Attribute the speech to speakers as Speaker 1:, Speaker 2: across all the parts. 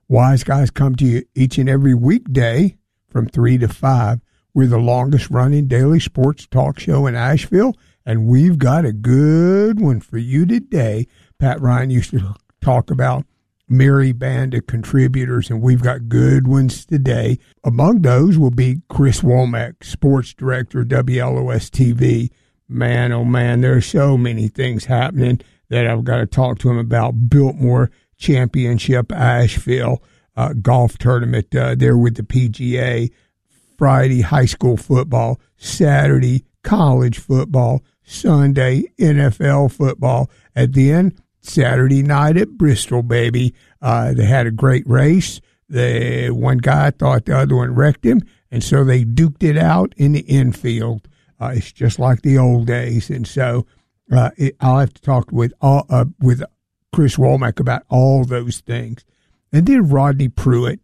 Speaker 1: Wise Guys come to you each and every weekday from 3 to 5. We're the longest-running daily sports talk show in Asheville, and we've got a good one for you today. Pat Ryan used to talk about merry band of contributors, and we've got good ones today. Among those will be Chris Womack, sports director, WLOS-TV. Man, oh man, there's so many things happening that I've got to talk to him about. Biltmore Championship, Asheville, golf tournament there with the PGA. Friday, high school football. Saturday, college football. Sunday, NFL football. At the end, Saturday night at Bristol, baby. They had a great race. One guy thought the other one wrecked him, and so they duked it out in the infield. It's just like the old days, and so I'll have to talk with Chris Womack about all those things. And then Rodney Pruitt,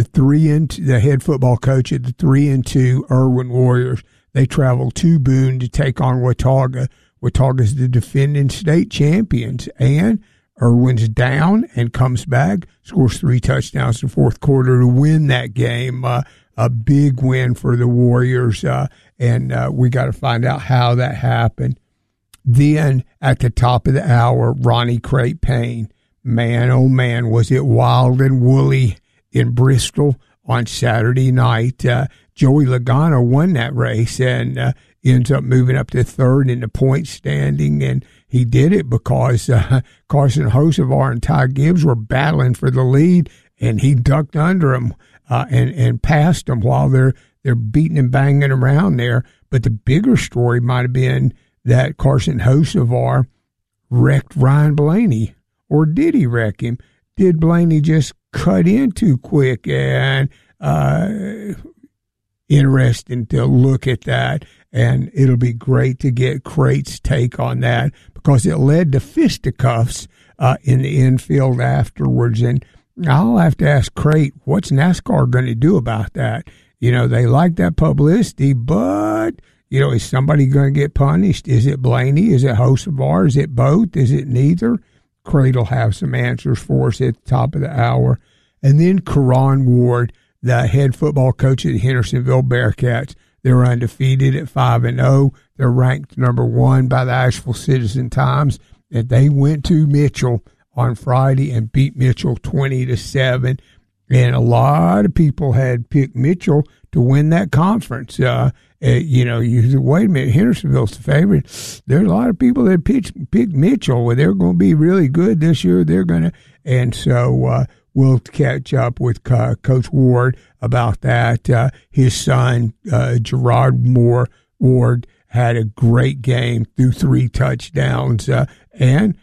Speaker 1: the head football coach at the 3-2 Irwin Warriors. They travel to Boone to take on Watauga. Watauga's the defending state champions, and Irwin's down and comes back, scores 3 touchdowns in the fourth quarter to win that game. A big win for the Warriors, and we got to find out how that happened. Then at the top of the hour, Ronnie Crate Payne. Man, oh man, was it wild and woolly in Bristol on Saturday night. Joey Logano won that race and ends up moving up to third in the point standing, and he did it because Carson Hocevar and Ty Gibbs were battling for the lead, and he ducked under him and passed them while they're beating and banging around there. But the bigger story might have been that Carson Hocevar wrecked Ryan Blaney. Or did he wreck him? Did Blaney just cut in too quick? And interesting to look at that. And it'll be great to get Crate's take on that because it led to fisticuffs in the infield afterwards. And I'll have to ask Crate, what's NASCAR going to do about that? You know, they like that publicity, but, you know, is somebody going to get punished? Is it Blaney? Is it Hocevar? Is it both? Is it neither? Crate will have some answers for us at the top of the hour. And then Karan Ward, the head football coach of the Hendersonville Bearcats. They're undefeated at 5-0. They're ranked number 1 by the Asheville Citizen-Times. And they went to Mitchell on Friday and beat Mitchell 20-7. And a lot of people had picked Mitchell to win that conference. You know, you said, wait a minute, Hendersonville's the favorite. There's a lot of people that picked Mitchell. Well, they're going to be really good this year. And so we'll catch up with Coach Ward about that. His son, Gerard Ward, had a great game, threw 3 touchdowns, and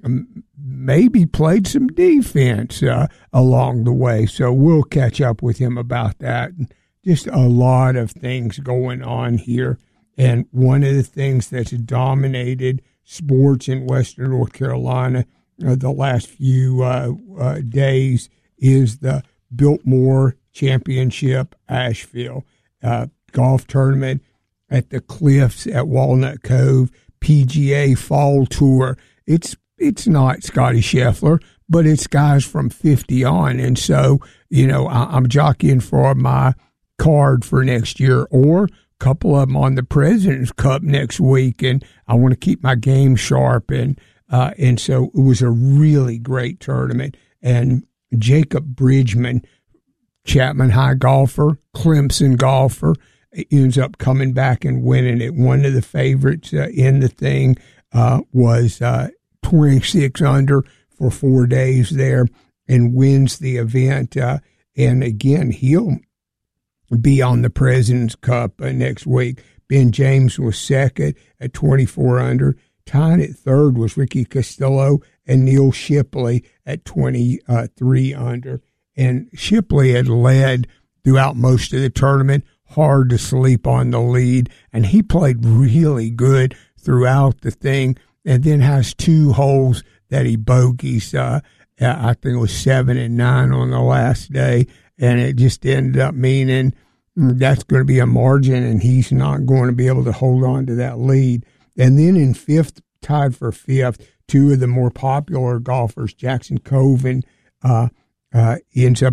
Speaker 1: maybe played some defense along the way. So we'll catch up with him about that. Just a lot of things going on here. And one of the things that's dominated sports in Western North Carolina the last few days is the Biltmore Championship Asheville golf tournament at the Cliffs at Walnut Cove, PGA Fall Tour. It's not Scotty Scheffler, but it's guys from 50 on. And so, you know, I'm jockeying for my card for next year, or a couple of them on the President's Cup next week, and I want to keep my game sharp, and so it was a really great tournament. And Jacob Bridgman, Chapman High golfer, Clemson golfer, ends up coming back and winning it. One of the favorites in the thing was 26 under for 4 days there and wins the event. And again, he'll be on the President's Cup next week. Ben James was second at 24 under. Tying at third was Ricky Castillo and Neil Shipley at 23 under. And Shipley had led throughout most of the tournament, hard to sleep on the lead, and he played really good throughout the thing, and then has 2 holes that he bogeys. I think it was 7 and 9 on the last day, and it just ended up meaning that's going to be a margin, and he's not going to be able to hold on to that lead. And then in fifth, tied for fifth, 2 of the more popular golfers, Jackson Coven ends up